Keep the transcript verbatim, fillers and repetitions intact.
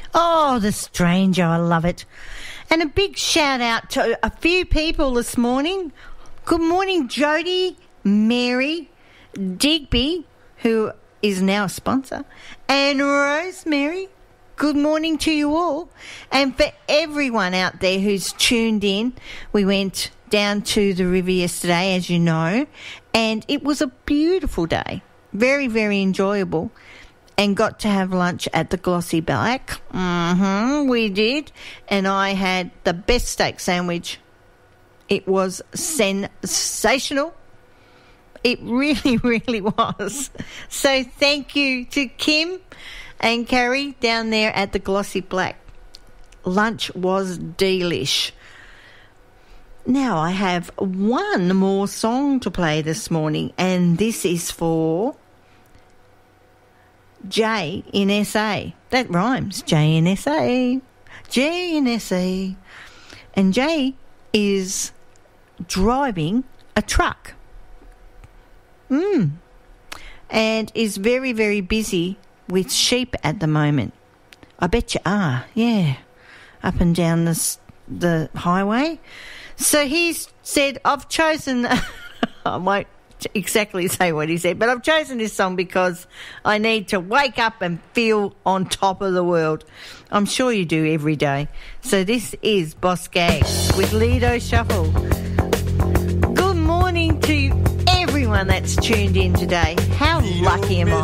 Oh, The Stranger, I love it. And a big shout out to a few people this morning. Good morning, Jody, Mary, Digby, who is now a sponsor, and Rosemary. Good morning to you all. And for everyone out there who's tuned in, we went down to the river yesterday, as you know, and it was a beautiful day. Very, very enjoyable. And got to have lunch at the Glossy Black. Mm-hmm, we did. And I had the best steak sandwich. It was sensational. It really, really was. So thank you to Kim and Carrie down there at the Glossy Black. Lunch was delish. Now I have one more song to play this morning, and this is for J in S A. That rhymes. J in S A. J in S A. And J is driving a truck. Mm. And is very, very busy with sheep at the moment. I bet you are, yeah. Up and down this, the highway. So he's said, I've chosen... I won't exactly say what he said, but I've chosen this song because I need to wake up and feel on top of the world. I'm sure you do every day. So this is Boss Gag with Lido Shuffle. Good morning to everyone that's tuned in today. How lucky am I?